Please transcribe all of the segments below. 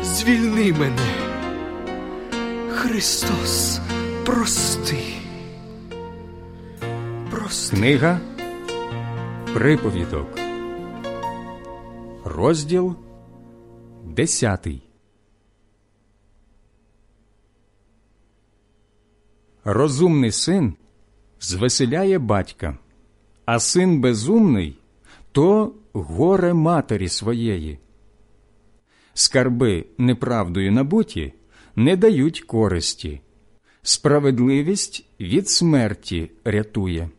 звільни мене. Христос, прости. Книга Приповідок, розділ 10. Розумний син звеселяє батька, а син безумний – то горе матері своєї. Скарби неправдою набуті не дають користі, справедливість від смерті рятує.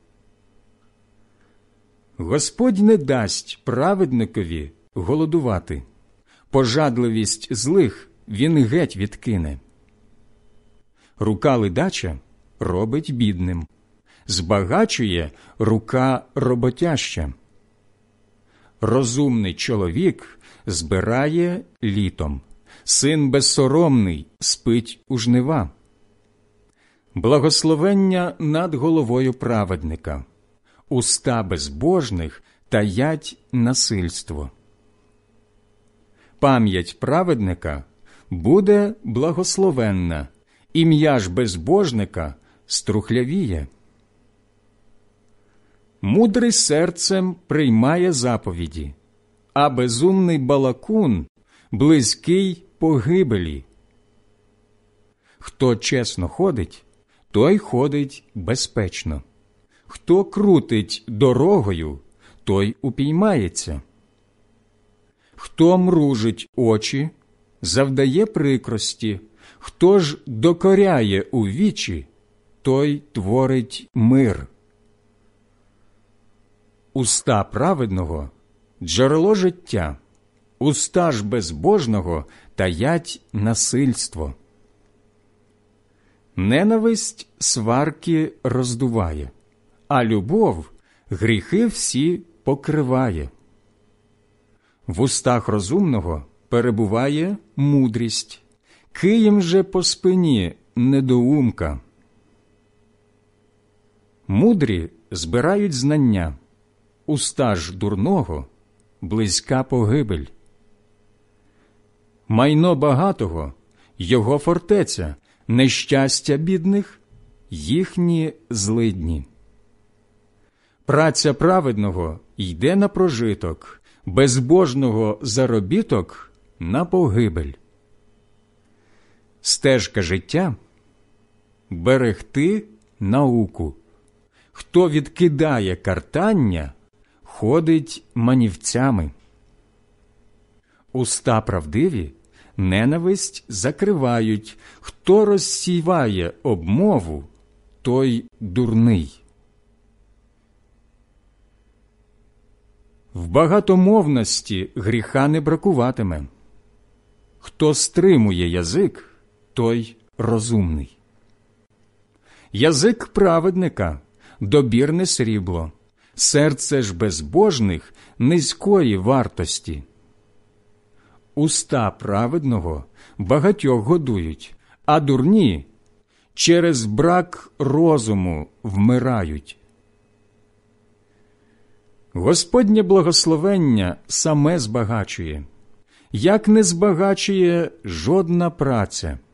Господь не дасть праведникові голодувати, пожадливість злих він геть відкине. Рука ледача робить бідним, збагачує рука роботяща. Розумний чоловік збирає літом, син безсоромний спить у жнива. Благословення над головою праведника, уста безбожних таять насильство. Пам'ять праведника буде благословенна, ім'я ж безбожника струхлявіє. Мудрий серцем приймає заповіді, а безумний балакун близький погибелі. Хто чесно ходить, той ходить безпечно. Хто крутить дорогою, той упіймається. Хто мружить очі, завдає прикрості, хто ж докоряє у вічі, той творить мир. Уста праведного – джерело життя, уста ж безбожного таять насильство. Ненависть сварки роздуває, а любов гріхи всі покриває. В устах розумного перебуває мудрість, києм же по спині недоумка. Мудрі збирають знання, уста ж дурного близька погибель. Майно багатого – його фортеця, нещастя бідних – їхні злидні. Праця праведного йде на прожиток, безбожного заробіток – на погибель. Стежка життя – берегти науку. Хто відкидає картання, ходить манівцями. Уста правдиві ненависть закривають, хто розсіває обмову, той дурний. В багатомовності гріха не бракуватиме. Хто стримує язик, той розумний. Язик праведника – добірне срібло, серце ж безбожних – низької вартості. Уста праведного багатьох годують, а дурні через брак розуму вмирають. Господнє благословення саме збагачує, як не збагачує жодна праця.